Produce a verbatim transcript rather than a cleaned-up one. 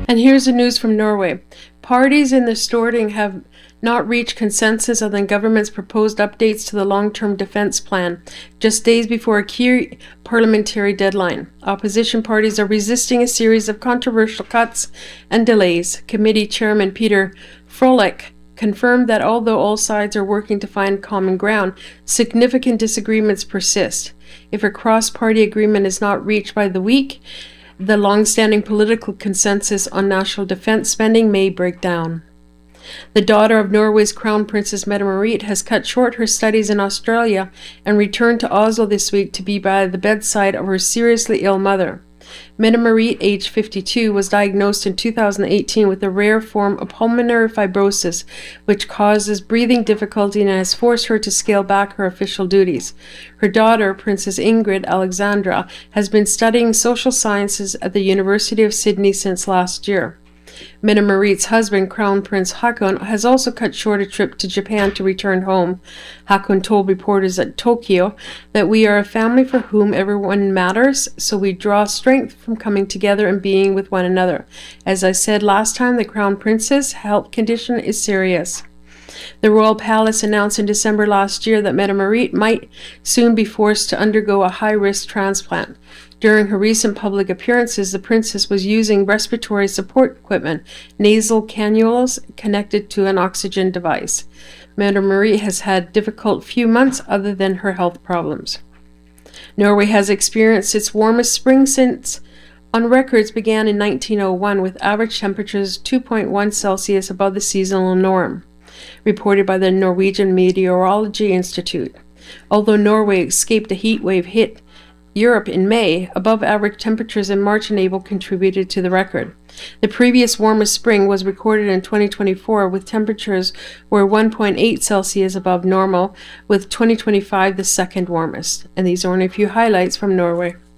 And here's the news from Norway. Parties in the Storting have not reached consensus on the government's proposed updates to the long-term defense plan, just days before a key parliamentary deadline. Opposition parties are resisting a series of controversial cuts and delays. Committee Chairman Peter Frolick confirmed that although all sides are working to find common ground, significant disagreements persist. If a cross-party agreement is not reached by the week, the long-standing political consensus on national defense spending may break down. The daughter of Norway's Crown Princess Mette-Marit has cut short her studies in Australia and returned to Oslo this week to be by the bedside of her seriously ill mother. Mette-Marit, age fifty-two, was diagnosed in two thousand eighteen with a rare form of pulmonary fibrosis, which causes breathing difficulty and has forced her to scale back her official duties. Her daughter, Princess Ingrid Alexandra, has been studying social sciences at the University of Sydney since last year. Mette-Marit's husband, Crown Prince Haakon, has also cut short a trip to Japan to return home. Haakon told reporters at Tokyo that we are a family for whom everyone matters, so we draw strength from coming together and being with one another. As I said last time, the Crown Princess' health condition is serious. The Royal Palace announced in December last year that Mette-Marit might soon be forced to undergo a high-risk transplant. During her recent public appearances, the princess was using respiratory support equipment, nasal cannulas connected to an oxygen device. Mette-Marit has had a difficult few months other than her health problems. Norway has experienced its warmest spring since on records began in nineteen oh one, with average temperatures two point one Celsius above the seasonal norm, reported by the Norwegian Meteorology Institute. Although Norway escaped a heat wave hit Europe in May, above-average temperatures in March and April contributed to the record. The previous warmest spring was recorded in twenty twenty-four, with temperatures were one point eight Celsius above normal, with twenty twenty-five the second warmest. And these are only a few highlights from Norway.